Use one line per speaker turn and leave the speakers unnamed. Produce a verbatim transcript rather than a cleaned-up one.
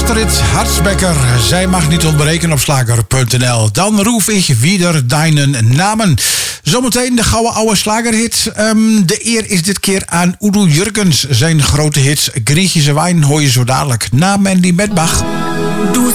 Astrid Hartsbecker. Zij mag niet ontbreken op slager punt n l. Dan roef ik wieder deinen namen. Zometeen de gouden oude slagerhit. Um, de eer is dit keer aan Udo Jurgens. Zijn grote hits Griechische wijn hoor je zo dadelijk. Na Mandy Metbach.
Du